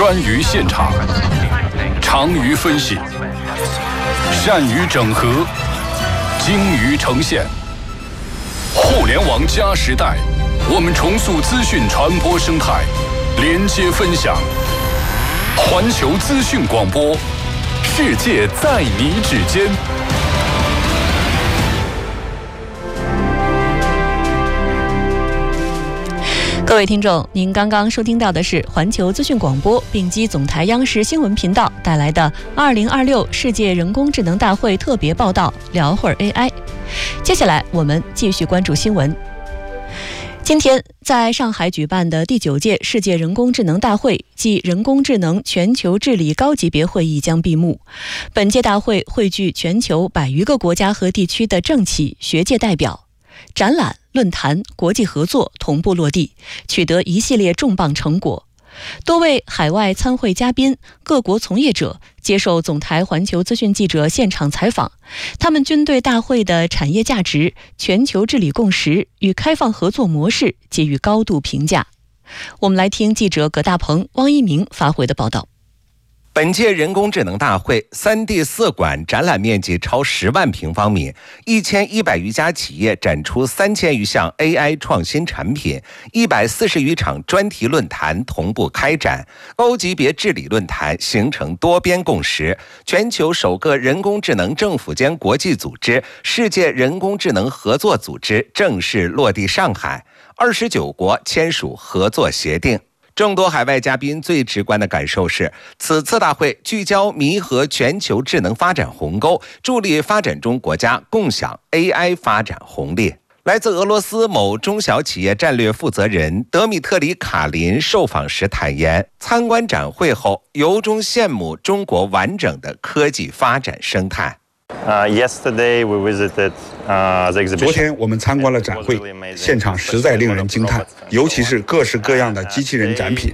专于现场，长于分析，善于整合，精于呈现。互联网加时代，我们重塑资讯传播生态，连接分享。环球资讯广播，世界在你指尖。 各位听众，您刚刚收听到的是环球资讯广播并机总台央视新闻频道带来的2026世界人工智能大会特别报道，聊会儿 AI。接下来我们继续关注新闻。今天在上海举办的第9届世界人工智能大会暨人工智能全球治理高级别会议将闭幕。本届大会汇聚全球100余个国家和地区的政企、学界代表，展览、论坛、国际合作同步落地，取得一系列重磅成果。多位海外参会嘉宾、各国从业者接受总台环球资讯记者现场采访，他们均对大会的产业价值、全球治理共识与开放合作模式给予高度评价。我们来听记者葛大鹏、汪一鸣发回的报道。 本届人工智能大会3D 4馆展览面积超10万平方米，1100余家企业展出3000余项 AI 创新产品，140余场专题论坛同步开展，高级别治理论坛形成多边共识。全球首个人工智能政府间国际组织——世界人工智能合作组织正式落地上海，29国签署合作协定。众多海外嘉宾最直观的感受是，此次大会聚焦弥合全球智能发展鸿沟，助力发展中国家共享 AI 发展红利。来自俄罗斯某中小企业战略负责人德米特里·卡林受访时坦言，参观展会后由衷羡慕中国完整的科技发展生态。 昨天我们参观了展会，现场实在令人惊叹，尤其是各式各样的机器人展品，